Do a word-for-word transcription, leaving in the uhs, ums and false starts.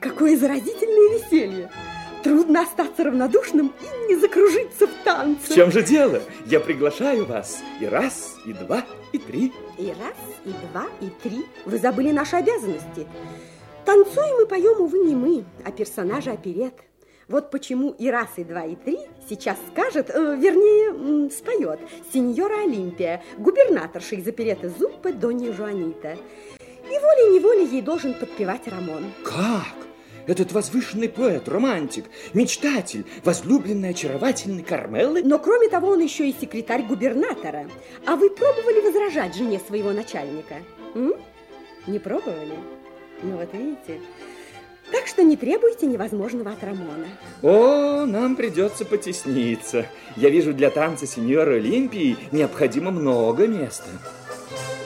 какое заразительное веселье! Трудно остаться равнодушным и не закружиться в танце. В чем же дело? Я приглашаю вас. И раз, и два, и три. И раз, и два, и три. Вы забыли наши обязанности. Танцуем и поем, увы, не мы, а персонажи оперет. Вот почему и раз, и два, и три сейчас скажет, э, вернее, споет сеньора Олимпия, губернаторша из опереты Зуппе Донья Жуанита. И волей-неволей ей должен подпевать Рамон. Как? Этот возвышенный поэт, романтик, мечтатель, возлюбленный, очаровательный Кармеллы? Но кроме того, он еще и секретарь губернатора. А вы пробовали возражать жене своего начальника? М? Не пробовали? Ну вот видите. Так что не требуйте невозможного от Рамона. О, нам придется потесниться. Я вижу, для танца сеньоры Олимпии необходимо много места.